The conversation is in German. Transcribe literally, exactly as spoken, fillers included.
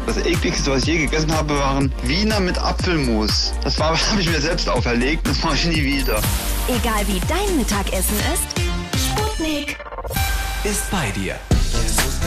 Das ekligste, was ich je gegessen habe, waren Wiener mit Apfelmus. Das war, habe ich mir selbst auferlegt, das mache ich nie wieder. Egal wie dein Mittagessen ist, Sputnik ist bei dir.